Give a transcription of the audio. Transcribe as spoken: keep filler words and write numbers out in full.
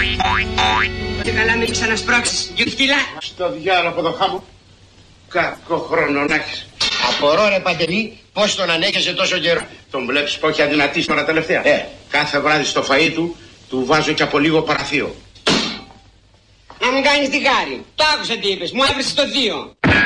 Και καλά μην ξανασπρώξεις, γιουκτήλα. Στο διάλογο από το χάμο. Κακό χρόνο να έχεις. Απορώ ρε Παντελή, πώς τον ανέχεσαι τόσο καιρό. Τον βλέπεις που έχει αδυνατήσει τώρα τελευταία. Ε. Κάθε βράδυ στο φαΐ του, του βάζω και από λίγο παραθείο. Να μου κάνεις τη χάρη. Το άκουσα τι είπες, μου έβρισες το δύο.